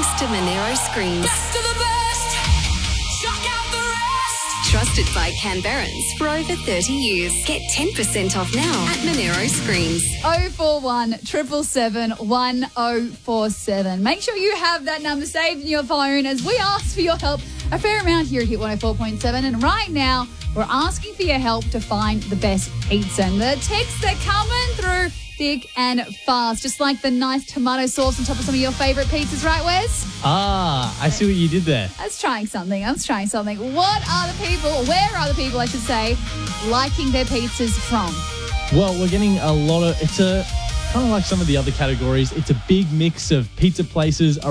thanks to Monero Screens. Best of the best. Shock out the rest. Trusted by Canberrans for over 30 years. Get 10% off now at Monero Screens. 041 777 1047. Make sure you have that number saved in your phone as we ask for your help a fair amount here at Hit 104.7. And right now, we're asking for your help to find the best pizza. And the texts are coming through thick and fast, just like the nice tomato sauce on top of some of your favourite pizzas, right, Wes? I see what you did there. I was trying something. What are the people, where are the people, I should say, liking their pizzas from? Well, we're getting a lot of, it's a kind of like some of the other categories. It's a big mix of pizza places